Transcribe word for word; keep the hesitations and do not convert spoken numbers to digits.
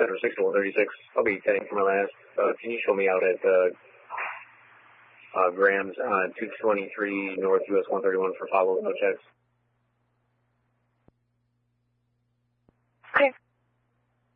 Center six one thirty-six. I'll be heading for my last. Uh, can you show me out at uh, uh, Grams on two twenty-three North U S one thirty-one for follow-up no checks?